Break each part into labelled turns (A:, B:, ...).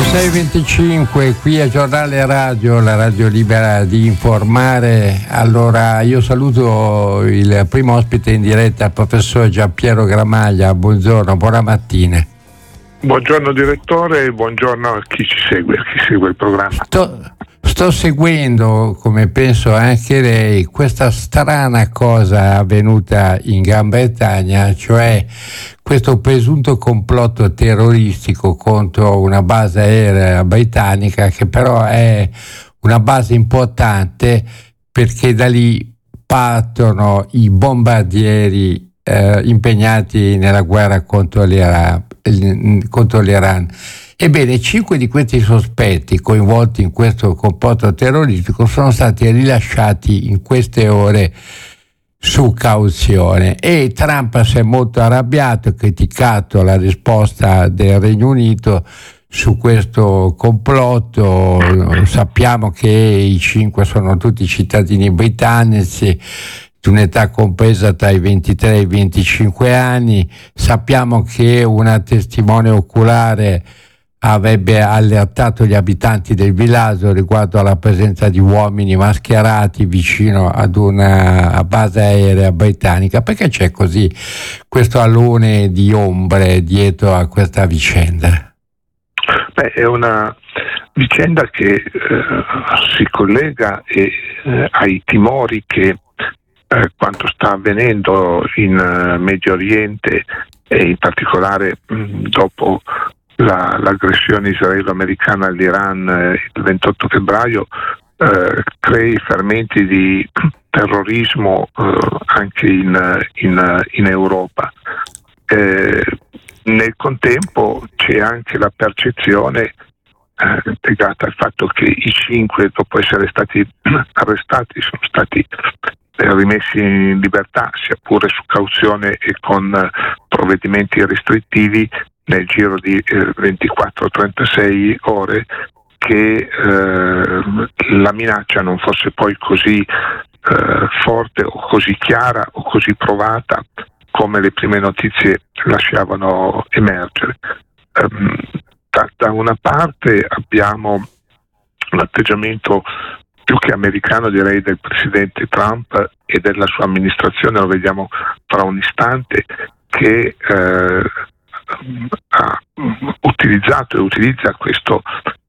A: 6:25 qui a Giornale Radio, la radio libera di informare. Allora io saluto il primo ospite in diretta, il professor Giampiero Gramaglia. Buongiorno, buona mattina.
B: Buongiorno direttore e buongiorno a chi ci segue, il programma.
A: Sto seguendo, come penso anche lei, questa strana cosa avvenuta in Gran Bretagna, cioè questo presunto complotto terroristico contro una base aerea britannica, che però è una base importante perché da lì partono i bombardieri impegnati nella guerra contro l'Iran. Ebbene, 5 di questi sospetti coinvolti in questo complotto terroristico sono stati rilasciati in queste ore su cauzione, e Trump si è molto arrabbiato, criticato la risposta del Regno Unito su questo complotto. Sappiamo che i 5 sono tutti cittadini britannici di un'età compresa tra i 23 e i 25 anni. Sappiamo che una testimone oculare avrebbe allertato gli abitanti del villaggio riguardo alla presenza di uomini mascherati vicino ad una base aerea britannica. Perché c'è così questo alone di ombre dietro a questa vicenda?
B: È una vicenda che si collega ai timori che quanto sta avvenendo in Medio Oriente, e in particolare dopo l'aggressione israelo-americana all'Iran il 28 febbraio, crei fermenti di terrorismo anche in Europa. Nel contempo c'è anche la percezione legata al fatto che i 5, dopo essere stati arrestati, sono stati rimessi in libertà, sia pure su cauzione e con provvedimenti restrittivi, nel giro di 24-36 ore, che la minaccia non fosse poi così forte o così chiara o così provata come le prime notizie lasciavano emergere. Da una parte abbiamo l'atteggiamento più che americano, direi, del presidente Trump e della sua amministrazione, lo vediamo fra un istante, che ha utilizzato e utilizza questo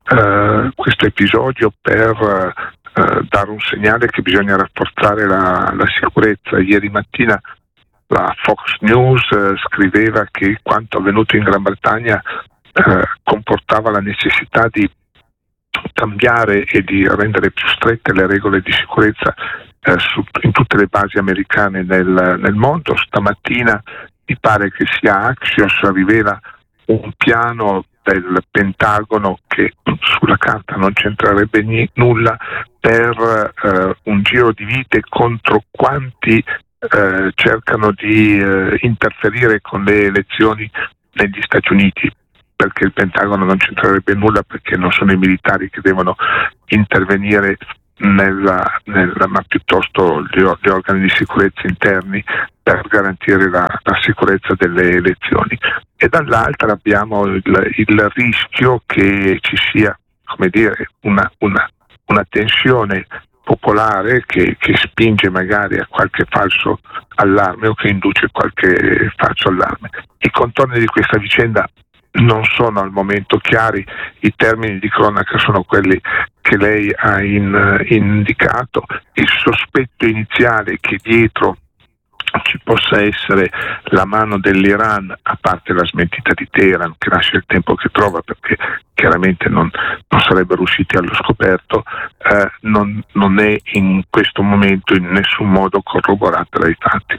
B: episodio per dare un segnale che bisogna rafforzare la sicurezza. Ieri mattina la Fox News scriveva che quanto avvenuto in Gran Bretagna comportava la necessità di cambiare e di rendere più strette le regole di sicurezza in tutte le basi americane nel mondo. Stamattina mi pare che sia Axios rivela un piano del Pentagono che sulla carta non c'entrerebbe nulla, per un giro di vite contro quanti cercano di interferire con le elezioni negli Stati Uniti, perché il Pentagono non c'entrerebbe nulla, perché non sono i militari che devono intervenire ma piuttosto gli organi di sicurezza interni per garantire la sicurezza delle elezioni. E dall'altra abbiamo il rischio che ci sia, come dire, una tensione popolare che spinge magari a qualche falso allarme o che induce qualche falso allarme. I contorni di questa vicenda non sono al momento chiari, i termini di cronaca sono quelli che lei ha indicato. Il sospetto iniziale che dietro ci possa essere la mano dell'Iran, a parte la smentita di Teheran che lascia il tempo che trova, perché chiaramente non sarebbero usciti allo scoperto, non è in questo momento in nessun modo corroborata dai fatti.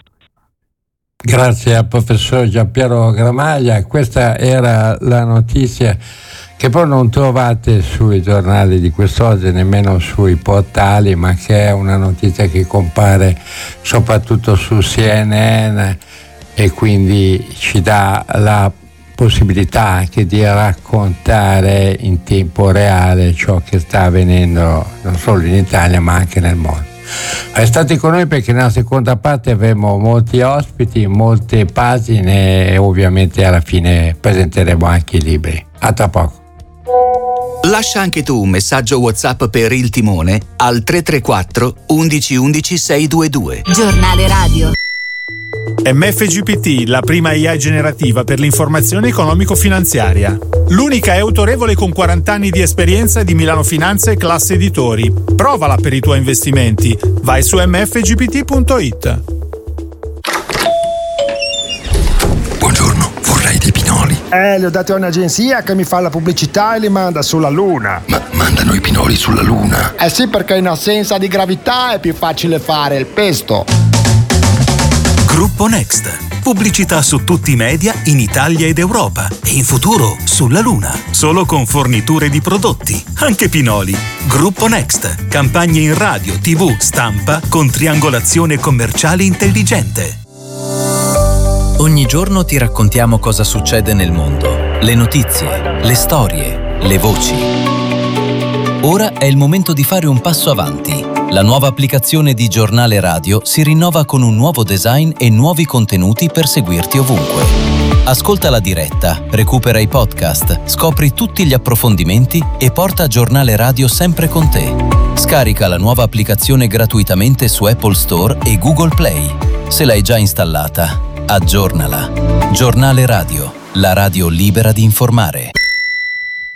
A: Grazie al professor Giampiero Gramaglia. Questa era la notizia che poi non trovate sui giornali di quest'oggi, nemmeno sui portali, ma che è una notizia che compare soprattutto su CNN, e quindi ci dà la possibilità anche di raccontare in tempo reale ciò che sta avvenendo non solo in Italia ma anche nel mondo. Restate con noi, perché nella seconda parte avremo molti ospiti, molte pagine, e ovviamente alla fine presenteremo anche i libri. A tra poco.
C: Lascia anche tu un messaggio WhatsApp per Il Timone al 334 11 11 622.
D: Giornale radio.
E: MFGPT, la prima AI generativa per l'informazione economico-finanziaria. L'unica è autorevole con 40 anni di esperienza di Milano Finanza e Classe Editori. Provala per i tuoi investimenti. Vai su mfgpt.it.
F: Buongiorno, vorrei dei pinoli.
G: Li ho dati a un'agenzia che mi fa la pubblicità e li manda sulla Luna.
F: Ma mandano i pinoli sulla Luna?
G: Sì, perché in assenza di gravità è più facile fare il pesto.
H: Gruppo Next. Pubblicità su tutti i media in Italia ed Europa e in futuro sulla Luna. Solo con forniture di prodotti, anche pinoli. Gruppo Next. Campagne in radio, TV, stampa con triangolazione commerciale intelligente.
I: Ogni giorno ti raccontiamo cosa succede nel mondo. Le notizie, le storie, le voci. Ora è il momento di fare un passo avanti. La nuova applicazione di Giornale Radio si rinnova con un nuovo design e nuovi contenuti per seguirti ovunque. Ascolta la diretta, recupera i podcast, scopri tutti gli approfondimenti e porta Giornale Radio sempre con te. Scarica la nuova applicazione gratuitamente su Apple Store e Google Play. Se l'hai già installata, aggiornala. Giornale Radio, la radio libera di informare.